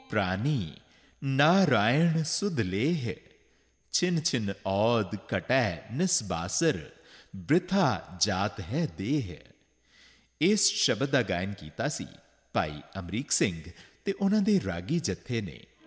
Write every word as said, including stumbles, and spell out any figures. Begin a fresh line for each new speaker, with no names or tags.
ਪ੍ਰਾਨੀ ਨਾਰਾਇਣ ਸੁਧ ਲੇਹ, ਛਿਨ ਛਿਨ ਔਦ ਕਟੈ ਨਿਸਬਾਸਰ, ਬ੍ਰਿਥਾ ਜਾਤ ਹੈ ਦੇਹ। ਇਸ ਸ਼ਬਦ ਦਾ ਗਾਇਨ ਕੀਤਾ ਸੀ ਭਾਈ ਅਮਰੀਕ ਸਿੰਘ ਤੇ ਉਹਨਾਂ ਦੇ ਰਾਗੀ ਜੱਥੇ ਨੇ।